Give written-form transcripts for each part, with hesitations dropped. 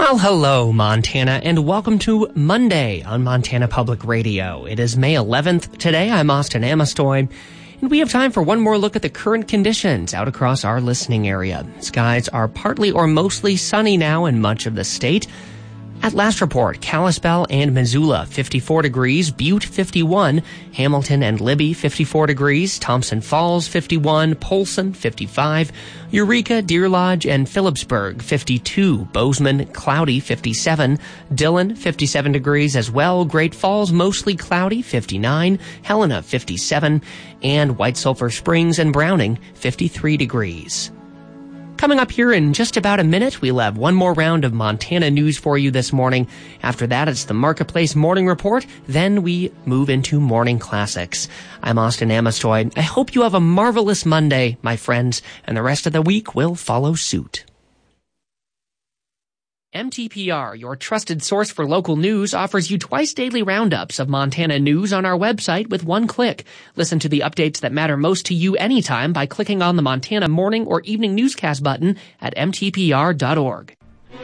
Well, hello, Montana, and welcome to Monday on Montana Public Radio. It is May 11th. Today, I'm Austin Amestoy, and we have time for one more look at the current conditions out across our listening area. Skies are partly or mostly sunny now in much of the state. At last report, Kalispell and Missoula, 54 degrees, Butte, 51, Hamilton and Libby, 54 degrees, Thompson Falls, 51, Polson, 55, Eureka, Deer Lodge, and Phillipsburg, 52, Bozeman, cloudy, 57, Dillon, 57 degrees as well, Great Falls, mostly cloudy, 59, Helena, 57, and White Sulphur Springs and Browning, 53 degrees. Coming up here in just about a minute, we'll have one more round of Montana news for you this morning. After that, it's the Marketplace Morning Report. Then we move into Morning Classics. I'm Austin Amestoy. I hope you have a marvelous Monday, my friends, and the rest of the week will follow suit. MTPR, your trusted source for local news, offers you twice daily roundups of Montana news on our website with one click. Listen to the updates that matter most to you anytime by clicking on the Montana Morning or Evening Newscast button at mtpr.org.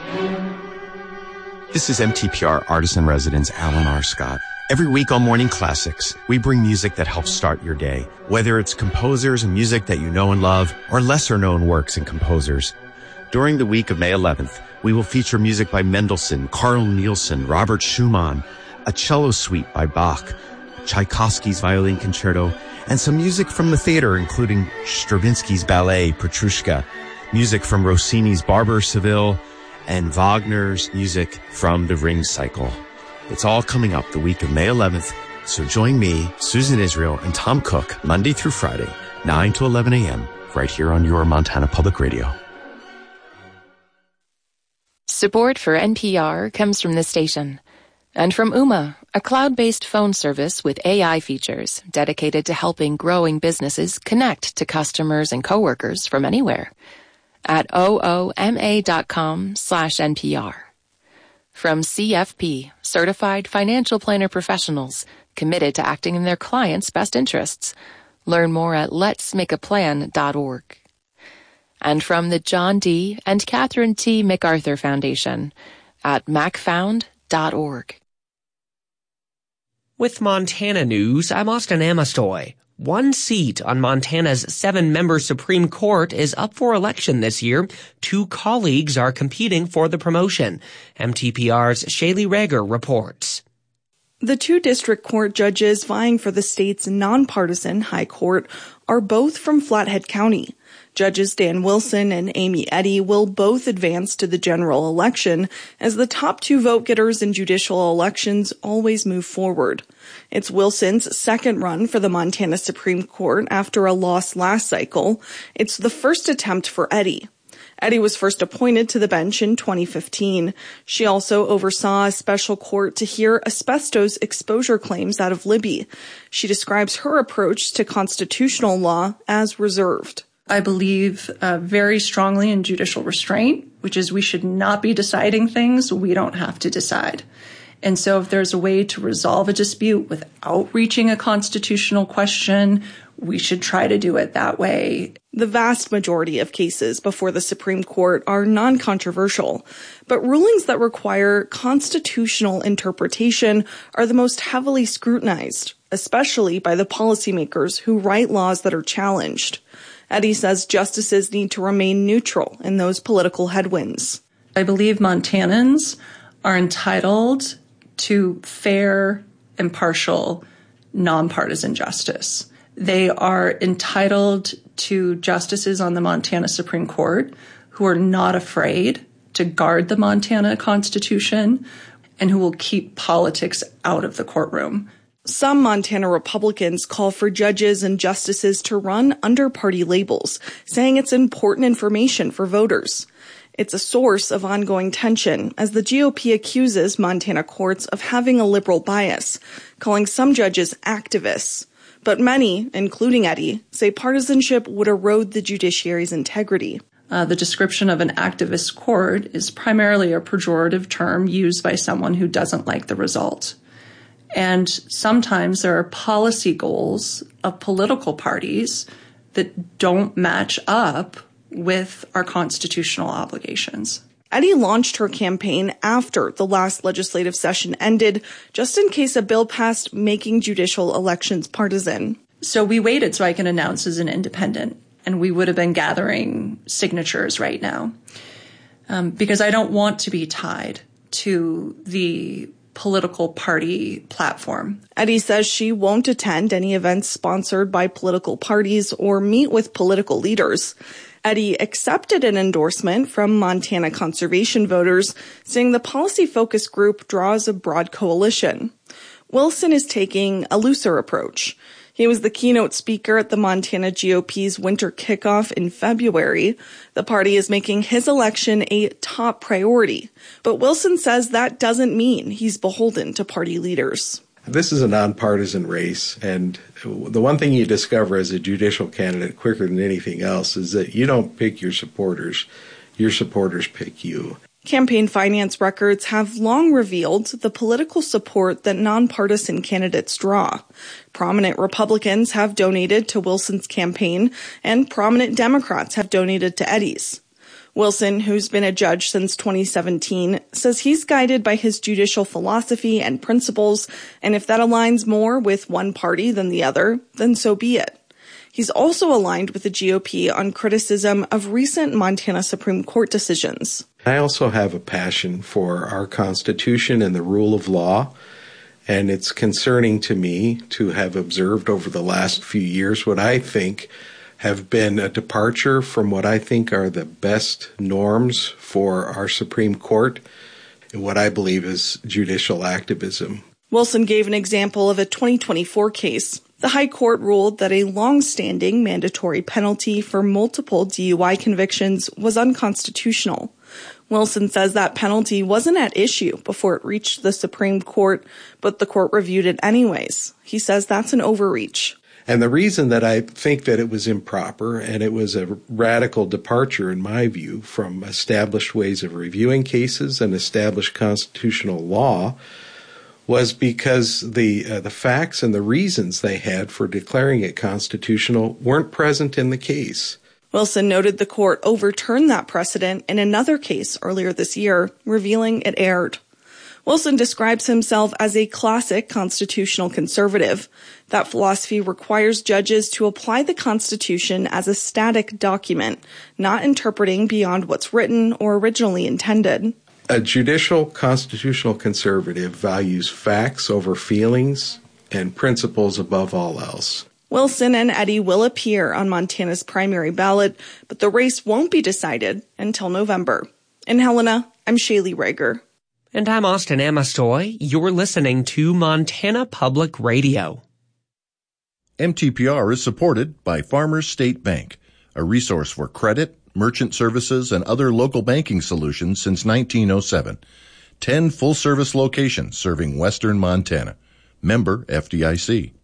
This is MTPR Artist-in-Residence Alan R. Scott. Every week on Morning Classics, we bring music that helps start your day. Whether it's composers and music that you know and love, or lesser-known works and composers. During the week of May 11th, we will feature music by Mendelssohn, Carl Nielsen, Robert Schumann, a cello suite by Bach, Tchaikovsky's Violin Concerto, and some music from the theater, including Stravinsky's ballet, Petrushka, music from Rossini's Barber Seville, and Wagner's music from the Ring Cycle. It's all coming up the week of May 11th, so join me, Susan Israel, and Tom Cook, Monday through Friday, 9 to 11 a.m., right here on your Montana Public Radio. Support for NPR comes from this station and from Ooma, a cloud-based phone service with AI features dedicated to helping growing businesses connect to customers and coworkers from anywhere at ooma.com/NPR. From CFP, Certified Financial Planner Professionals committed to acting in their clients' best interests. Learn more at letsmakeaplan.org. And from the John D. and Catherine T. MacArthur Foundation at macfound.org. With Montana news, I'm Austin Amestoy. One seat on Montana's 7-member Supreme Court is up for election this year. 2 colleagues are competing for the promotion. MTPR's Shaylee Rager reports. The 2 district court judges vying for the state's nonpartisan high court are both from Flathead County. Judges Dan Wilson and Amy Eddy will both advance to the general election as the top 2 vote-getters in judicial elections always move forward. It's Wilson's second run for the Montana Supreme Court after a loss last cycle. It's the first attempt for Eddy. Eddy was first appointed to the bench in 2015. She also oversaw a special court to hear asbestos exposure claims out of Libby. She describes her approach to constitutional law as reserved. I believe very strongly in judicial restraint, which is we should not be deciding things we don't have to decide. And so if there's a way to resolve a dispute without reaching a constitutional question, we should try to do it that way. The vast majority of cases before the Supreme Court are non-controversial, but rulings that require constitutional interpretation are the most heavily scrutinized, especially by the policymakers who write laws that are challenged. Eddy says justices need to remain neutral in those political headwinds. I believe Montanans are entitled to fair, impartial, nonpartisan justice. They are entitled to justices on the Montana Supreme Court who are not afraid to guard the Montana Constitution and who will keep politics out of the courtroom. Some Montana Republicans call for judges and justices to run under party labels, saying it's important information for voters. It's a source of ongoing tension as the GOP accuses Montana courts of having a liberal bias, calling some judges activists. But many, including Eddy, say partisanship would erode the judiciary's integrity. The description of an activist court is primarily a pejorative term used by someone who doesn't like the result. And sometimes there are policy goals of political parties that don't match up with our constitutional obligations. Eddy launched her campaign after the last legislative session ended, just in case a bill passed making judicial elections partisan. So we waited so I can announce as an independent, and we would have been gathering signatures right now. Because I don't want to be tied to the political party platform. Eddy says she won't attend any events sponsored by political parties or meet with political leaders. Eddy accepted an endorsement from Montana conservation voters, saying the policy focus group draws a broad coalition. Wilson is taking a looser approach. He was the keynote speaker at the Montana GOP's winter kickoff in February. The party is making his election a top priority. But Wilson says that doesn't mean he's beholden to party leaders. This is a nonpartisan race, and the one thing you discover as a judicial candidate quicker than anything else is that you don't pick your supporters pick you. Campaign finance records have long revealed the political support that nonpartisan candidates draw. Prominent Republicans have donated to Wilson's campaign, and prominent Democrats have donated to Eddy's. Wilson, who's been a judge since 2017, says he's guided by his judicial philosophy and principles, and if that aligns more with one party than the other, then so be it. He's also aligned with the GOP on criticism of recent Montana Supreme Court decisions. I also have a passion for our Constitution and the rule of law, and it's concerning to me to have observed over the last few years what I think have been a departure from what I think are the best norms for our Supreme Court and what I believe is judicial activism. Wilson gave an example of a 2024 case. The High Court ruled that a long-standing mandatory penalty for multiple DUI convictions was unconstitutional. Wilson says that penalty wasn't at issue before it reached the Supreme Court, but the court reviewed it anyways. He says that's an overreach. And the reason that I think that it was improper, and it was a radical departure, in my view, from established ways of reviewing cases and established constitutional law, was because the facts and the reasons they had for declaring it constitutional weren't present in the case. Wilson noted the court overturned that precedent in another case earlier this year, revealing it erred. Wilson describes himself as a classic constitutional conservative. That philosophy requires judges to apply the Constitution as a static document, not interpreting beyond what's written or originally intended. A judicial constitutional conservative values facts over feelings and principles above all else. Wilson and Eddy will appear on Montana's primary ballot, but the race won't be decided until November. In Helena, I'm Shaylee Rager. And I'm Austin Amastoy. You're listening to Montana Public Radio. MTPR is supported by Farmers State Bank, a resource for credit, merchant services, and other local banking solutions since 1907. 10 full-service locations serving western Montana. Member FDIC.